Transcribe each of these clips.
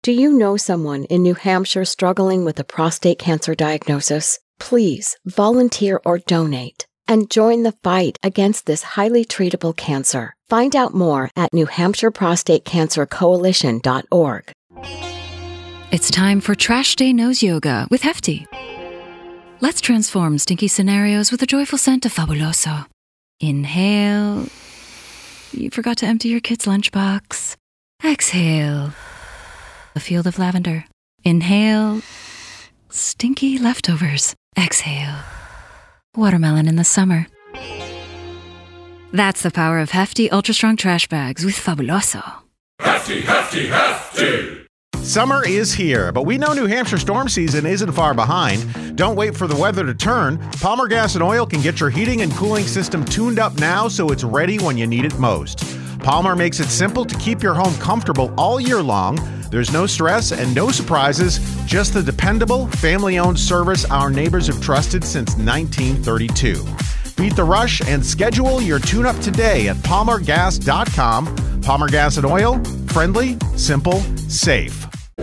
Do you know someone in New Hampshire struggling with a prostate cancer diagnosis? Please volunteer or donate and join the fight against this highly treatable cancer. Find out more at NewHampshireProstateCancerCoalition.org. It's time for Trash Day Nose Yoga with Hefty. Let's transform stinky scenarios with a joyful scent of Fabuloso. Inhale. You forgot to empty your kid's lunchbox. Exhale. A field of lavender. Inhale. Stinky leftovers. Exhale. Watermelon in the summer. That's the power of Hefty Ultra Strong Trash Bags with Fabuloso. Hefty, hefty, hefty! Summer is here, but we know New Hampshire storm season isn't far behind. Don't wait for the weather to turn. Palmer Gas and Oil can get your heating and cooling system tuned up now so it's ready when you need it most. Palmer makes it simple to keep your home comfortable all year long. There's no stress and no surprises, just the dependable, family-owned service our neighbors have trusted since 1932. Beat the rush and schedule your tune-up today at palmergas.com. Palmer Gas and Oil, friendly, simple, safe.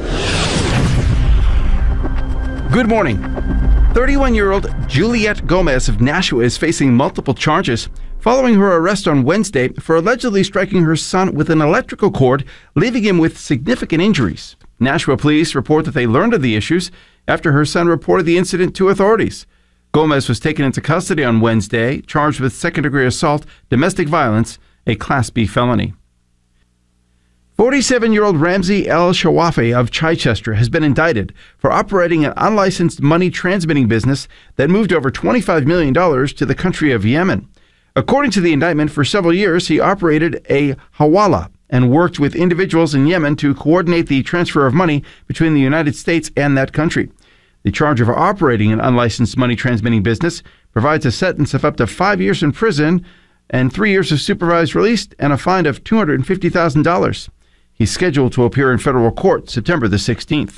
Good morning. 31-year-old Juliette Gomez of Nashua is facing multiple charges following her arrest on Wednesday for allegedly striking her son with an electrical cord, leaving him with significant injuries. Nashua police report that they learned of the issues after her son reported the incident to authorities. Gomez was taken into custody on Wednesday, charged with second-degree assault, domestic violence, a Class B felony. 47-year-old Ramzi El-Shawafi of Chichester has been indicted for operating an unlicensed money transmitting business that moved over $25 million to the country of Yemen. According to the indictment, for several years he operated a hawala and worked with individuals in Yemen to coordinate the transfer of money between the United States and that country. The charge of operating an unlicensed money transmitting business provides a sentence of up to 5 years in prison and 3 years of supervised release and a fine of $250,000. He's scheduled to appear in federal court September the 16th.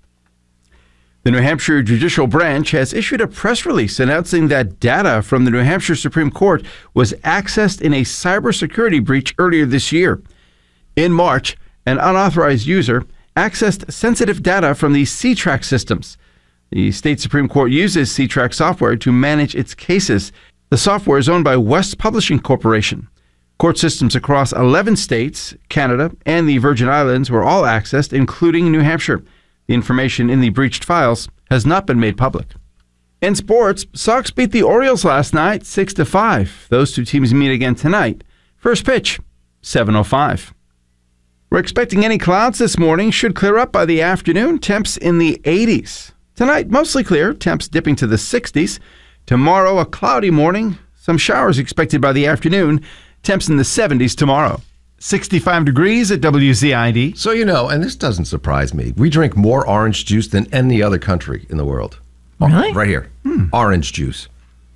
The New Hampshire Judicial Branch has issued a press release announcing that data from the New Hampshire Supreme Court was accessed in a cybersecurity breach earlier this year. In March, an unauthorized user accessed sensitive data from the C-Track systems. The state Supreme Court uses C-Track software to manage its cases. The software is owned by West Publishing Corporation. Court systems across 11 states, Canada, and the Virgin Islands were all accessed, including New Hampshire. The information in the breached files has not been made public. In sports, Sox beat the Orioles last night 6-5. Those two teams meet again tonight. First pitch, 7:05. We're expecting any clouds this morning. Should clear up by the afternoon. Temps in the 80s. Tonight, mostly clear. Temps dipping to the 60s. Tomorrow, a cloudy morning. Some showers expected by the afternoon. Temps in the 70s tomorrow. 65 degrees at WZID. So you know, and this doesn't surprise me, we drink more orange juice than any other country in the world. Really? Right here. Orange juice.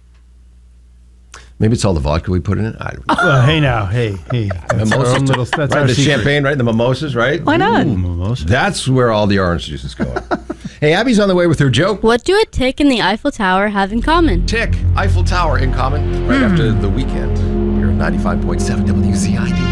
Maybe it's all the vodka we put in it. I don't know. Hey now, hey. That's our own little, that's right, our the secret. champagne, right? The mimosas, right? Why not? Ooh, mimosa. That's where all the orange juice is going. Hey, Abby's on the way with her joke. What do a tick and the Eiffel Tower have in common? Tick, Eiffel Tower in common, right after the weekend. Here at 95.7 WZID.